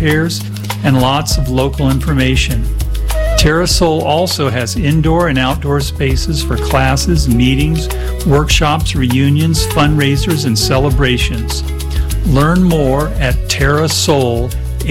fairs, and lots of local information. TerraSol also has indoor and outdoor spaces for classes, meetings, workshops, reunions, fundraisers, and celebrations. Learn more at terrasol.com.